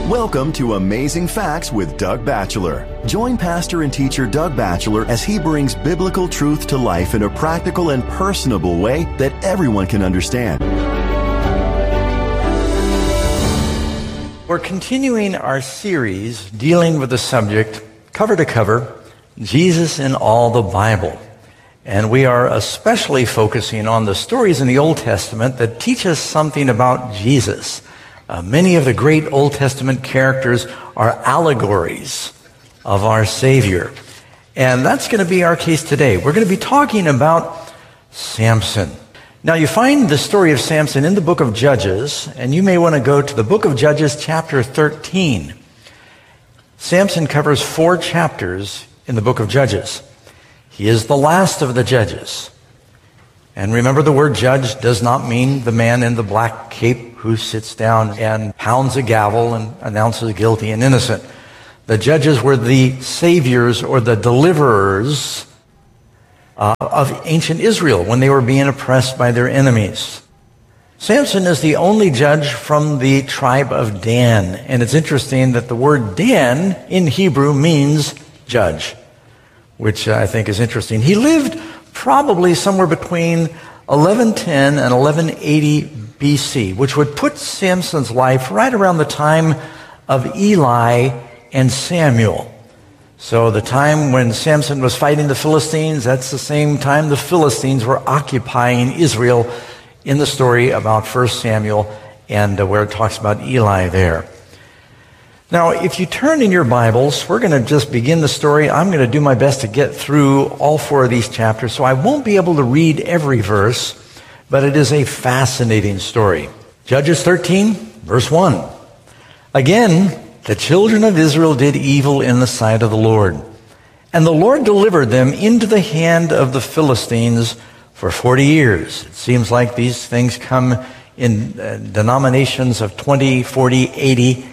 Welcome to Amazing Facts with Doug Batchelor. Join pastor and teacher Doug Batchelor as he brings biblical truth to life in a practical and personable way that everyone can understand. We're continuing our series dealing with the subject, cover to cover, Jesus in all the Bible. And we are especially focusing on the stories in the Old Testament that teach us something about Jesus. Many of the great Old Testament characters are allegories of our Savior. And that's going to be our case today. We're going to be talking about Samson. Now, you find the story of Samson in the book of Judges, and you may want to go to the book of Judges, chapter 13. Samson covers 4 chapters in the book of Judges. He is the last of the judges. And remember, the word judge does not mean the man in the black cape who sits down and pounds a gavel and announces guilty and innocent. The judges were the saviors or the deliverers of ancient Israel when they were being oppressed by their enemies. Samson is the only judge from the tribe of Dan. And it's interesting that the word Dan in Hebrew means judge, which I think is interesting. He lived probably somewhere between 1110 and 1180 BC, which would put Samson's life right around the time of Eli and Samuel. So the time when Samson was fighting the Philistines, that's the same time the Philistines were occupying Israel in the story about 1 Samuel and where it talks about Eli there. Now, if you turn in your Bibles, we're going to just begin the story. I'm going to do my best to get through all 4 of these chapters, so I won't be able to read every verse, but it is a fascinating story. Judges 13, verse 1. Again, the children of Israel did evil in the sight of the Lord, and the Lord delivered them into the hand of the Philistines for 40 years. It seems like these things come in denominations of 20, 40, 80.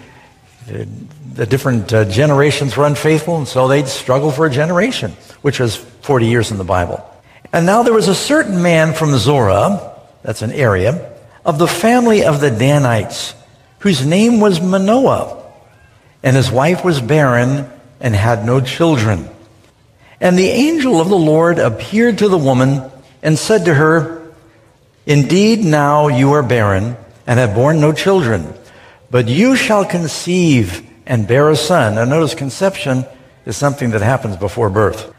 The different generations were unfaithful, and so they'd struggle for a generation, which was 40 years in the Bible. And now there was a certain man from Zorah, that's an area, of the family of the Danites, whose name was Manoah, and his wife was barren and had no children. And the angel of the Lord appeared to the woman and said to her, "Indeed, now you are barren and have borne no children, but you shall conceive and bear a son." Now notice conception is something that happens before birth.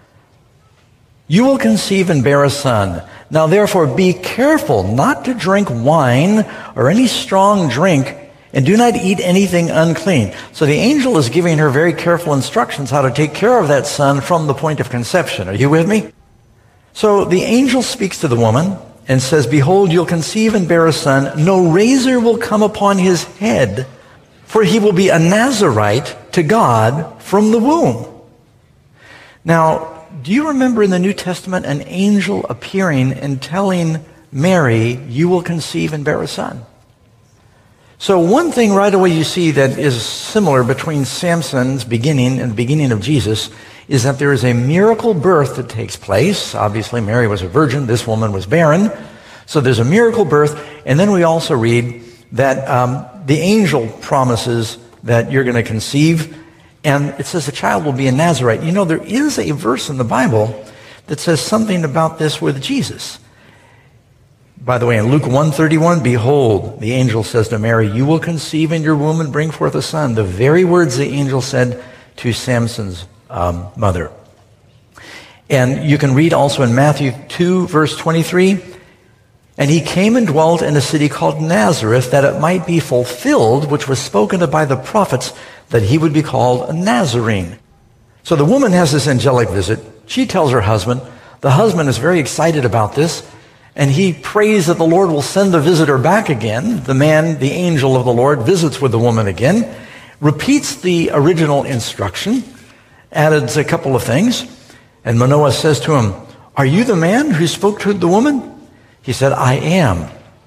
"You will conceive and bear a son. Now therefore be careful not to drink wine or any strong drink, and do not eat anything unclean." So the angel is giving her very careful instructions how to take care of that son from the point of conception. Are you with me? So the angel speaks to the woman and says, "Behold, you'll conceive and bear a son. No razor will come upon his head, for he will be a Nazirite to God from the womb." Now, do you remember in the New Testament an angel appearing and telling Mary, "You will conceive and bear a son"? So one thing right away you see that is similar between Samson's beginning and the beginning of Jesus is that there is a miracle birth that takes place. Obviously, Mary was a virgin. This woman was barren. So there's a miracle birth. And then we also read that the angel promises that you're going to conceive. And it says the child will be a Nazirite. You know, there is a verse in the Bible that says something about this with Jesus. By the way, in Luke 1:31, "Behold," the angel says to Mary, "you will conceive in your womb and bring forth a son." The very words the angel said to Samson's mother. And you can read also in Matthew 2, verse 23, "And he came and dwelt in a city called Nazareth, that it might be fulfilled, which was spoken of by the prophets, that he would be called a Nazarene." So the woman has this angelic visit. She tells her husband. The husband is very excited about this, and he prays that the Lord will send the visitor back again. The man, the angel of the Lord, visits with the woman again, repeats the original instruction, adds a couple of things, and Manoah says to him, "Are you the man who spoke to the woman?" He said, "I am."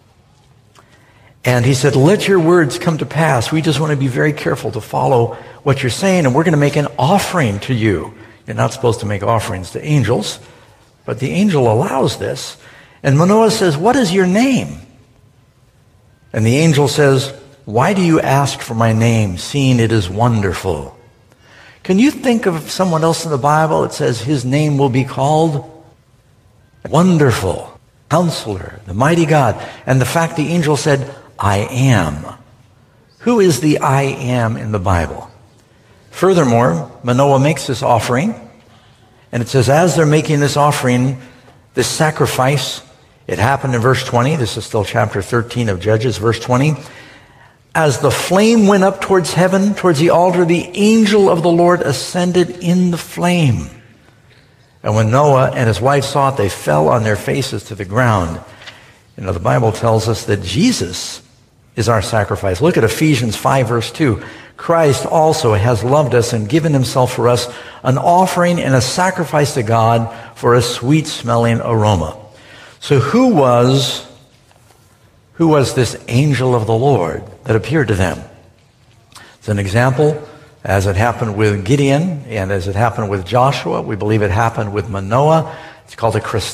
And he said, "Let your words come to pass. We just want to be very careful to follow what you're saying, and we're going to make an offering to you." You're not supposed to make offerings to angels, but the angel allows this. And Manoah says, "What is your name?" And the angel says, "Why do you ask for my name, seeing it is wonderful?" Can you think of someone else in the Bible that says his name will be called Wonderful, Counselor, the Mighty God? And the fact the angel said, "I am." Who is the "I am" in the Bible? Furthermore, Manoah makes this offering, and it says as they're making this offering, this sacrifice, it happened in verse 20. This is still chapter 13 of Judges, verse 20. As the flame went up towards heaven, towards the altar, the angel of the Lord ascended in the flame. And when Noah and his wife saw it, they fell on their faces to the ground. You know, the Bible tells us that Jesus is our sacrifice. Look at Ephesians 5, verse 2. Christ also has loved us and given himself for us, an offering and a sacrifice to God for a sweet-smelling aroma. So who was this angel of the Lord that appeared to them? It's an example, as it happened with Gideon and as it happened with Joshua. We believe it happened with Manoah. It's called a